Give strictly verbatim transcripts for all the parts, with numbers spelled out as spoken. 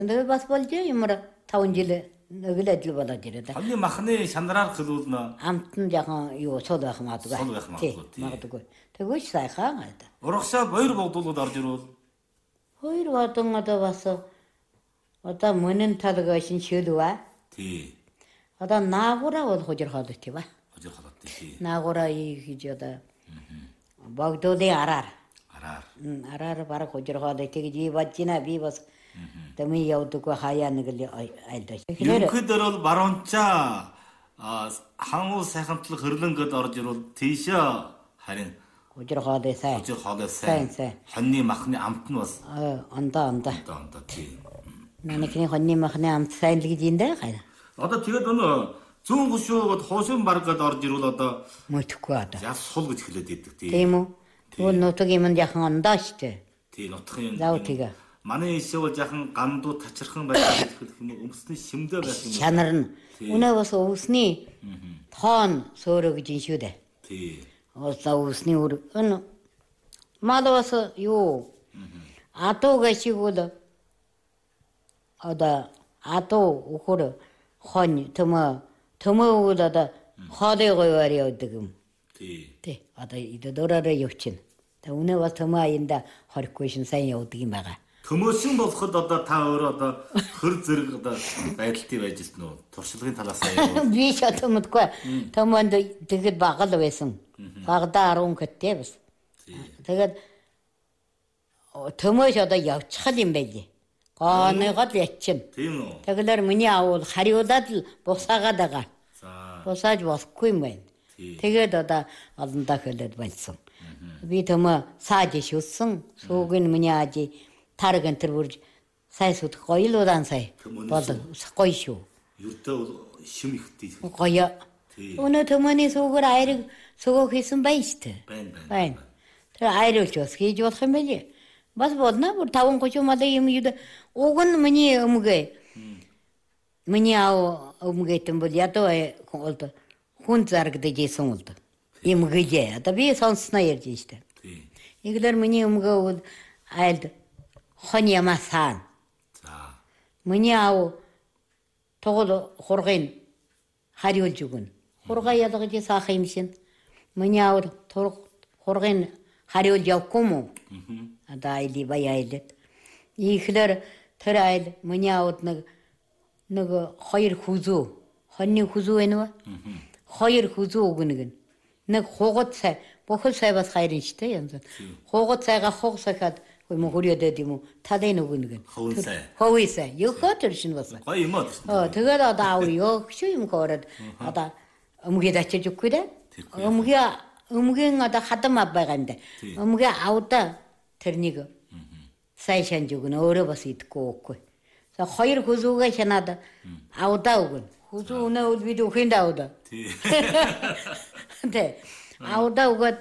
근데 бас болж юмар таван жил нэг л ажил болоод ирээд. Хоньны махны шанараар хөлүүлнэ. Амт нь яхан юу сод байх магадгүй. Сод байх магадгүй. Магадгүй. Тэгвэл сайхан аа. Урагшаа баяр богдуулууд орж ирвэл хоёр бадон одоо бас одоо мөнэн талгаа шиншүүлвэ. Тий. Одоо наагура бол хожирхоод тийва. Хожирхоод тий. Наагура хийж одоо богдуулын араар. Араар. Араар бараг хожирхоод тэгж ий бажина би бас Тэми явдаггүй хаяа нэг л айлдаа. Ерөнхийдөө бол баруунчаа хангуу сайхамтлаг хөрлөнгөд орж ирвэл тийшээ харин хожирхоод сайн. Хожирхоод сайн. Хоньны махны амт нь бас ондоо ондоо. Ондоо ондоо тий. Манайхны хоньны махны амт сайн л гэж юм даа. Одоо тэгээд өнөө зүүн гушуугод хуусын баргад орж ирвэл одоо мөтөхгүй одоо. Яс сул гэж хэлээд идэг тий. Тийм үү? Тэгвэл нутаг юм яхан ондоо штэ. Тий, нутгийн. Зав тига. Манай ишээ жахан гандуу тачирхан байх гэх юм өмсний шимдэ байх юм. Чанар нь. Үнэ бас өвсний тоон сөөрөө гэж юм шүү дээ. Тий. Осла өвсний өр өн мадаас юу атоо гэшигүүл одоо атоо ухөр хон төмө төмө үл одоо хоолыг гоёар явдаг юм. Тий. Тий. Одоо идөрөөрөө явчихна. Тэ үнэ бас төмө аянда хорихгүй шин сайн явдаг юм байгаа. Төмөөсөн болоход одоо та өөрөө одоо хөр зэрэг одоо байдалтай байж ирсэн үү? Туршлагын талаас аяа. Би ч төмөдгүй. Төмөнд тэгэд багал байсан. Багада арван гэтээ бас. Тэгээд төмөөш одоо явчихал юм байли. Гооныгод яччин. Тийм үү. Тэгэлэр миний аавал хариулаад л бусаагаад байгаа. За. Бусааж болохгүй юм байна. Тэгээд одоо олондоо хөлөд болсон. Би төмөө сааж шүсэн. Суугийн миний аажи тарган тэр бүрж сайн сүдэх гоё л удаан сая. Бол гоё шүү. Ердөө бол шим ихтэй. Гоё. Өнөө төмөний суугаар айрыг сөгөөх хийсэн байна шүү дээ. Байна байна. Байна. Тэр айруулж бас хийж болох юм байна. Бас болно. Бүр таван гочоо мал юм юу. Уг нь миний өмгөө. Миний аа өмгөөтэн бол ядуу олд хүн заргадж ийсэн олд. Им гэжээ. Одоо би сонсноо ярьж штэ. Тий. Иглэр миний өмгөө бол айлд хон ямасан. За. Миний аав тогол хургын хариулж өгнө. Хурга ялгаж саах юм шин. Миний аав хургын хариулж явахгүй мүү? Одоо айли баяйлаад. Ихлэр тэр айл миний аавд нэг нэг хоёр хүзүү. Хоньны хүзүү байна уу? Хоёр хүзүү өгнө. Нэг хугад сай. Бохол сай бас хайрын штэ юм. Хугад сайга хуг сахад юм хөрөөдөд юм уу талын өгнө. Ховын сай. Ховын сай. Ёхоо тэр шин бас. Гоё юм аа. Оо тэгээд одоо аав ёх шүү юм гоород одоо өмгөөд ачиж өгөхгүй дээ. Өмгөө өмгөөн одоо хадам ав байгаа юм да. Өмгөө авда тэрнийг сайн шанж өгнө. Өөрөө бас идэхгүй өгөхгүй. За хоёр хүзүүгээ шанаад авда өгнө. Хүзүү өнөө үл бид өхийн давда. Тий. Тэ. Авда өгөөд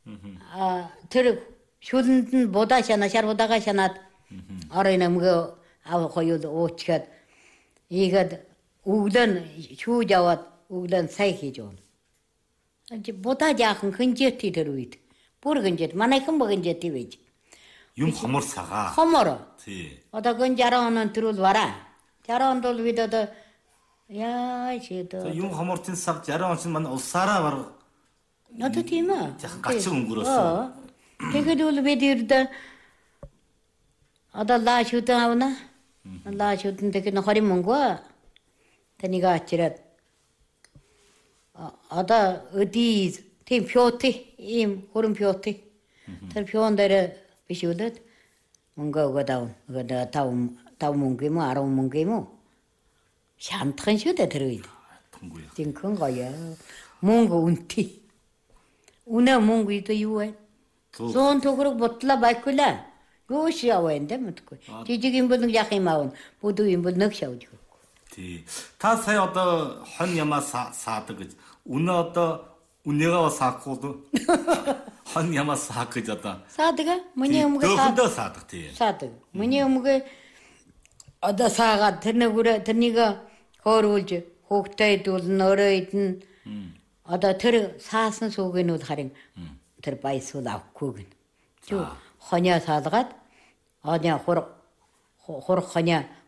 а тэр шүлэнд нь будаа шана шар будаага шанаад орой намгөө ав хоёул уучгаад ийгээд өглөө шүүж аваад өглөө сая хийж өгнө. Анч будаа жаахан хинжээтэй тэр үед. Бүр хинжээд манайхан богинжээтэй байж. Юм хомор сагаа. Хомор. Тий. Одоо гэн жараа онон төрүүл вараа. жараа онд бол бид одоо яа чидо. Юм хомортын сав жараа он чинь манай улсаараа бар. Одоо тийм ээ. Яхан гачин өнгөрөөсөн. Тэгэхэд бол бид ирд одоо лаашуутан авна. Лаашуутан тэгэхэд хорин мөнгө. Тэнийг ачираад одоо өдий тийм пёти им хорин пёти. Тэр пён дээр биш үдээд мөнгө өгөөд авна. Өгөөд тав тав мөнгө юм уу арав мөнгө юм уу? Шантхан шүү дээ тэр үед. Тинхэн гоё. Мөнгө үнэтэй. Үнэ мөнгө ид юу вэ? Зон төгрөг ботлоо байхгүйла. Юу шаваа энэ мэдгүй. Жижиг юм бол нэг яах юм аав. Бүдүү юм бол нэг шавж өгөх. Тий. Та сая одоо хон ямаа саадаг гэж. Үнэ одоо үнэгаа саахгүй. Хон ямаа саах гэж одоо. Саадаг. Миний өмгөө саадаг. Саадаг тий. Саадаг. Миний өмгөө одоо саагаад тэрнийгөө тэрнийг хөөрүүлж хөөгтэй дүүлэн өрөө идэн одоо тэр саасан сүүгэнүүд харин тэр байсуул авахгүй гэн. Чүү хонио саалгаад оны хур хур хонио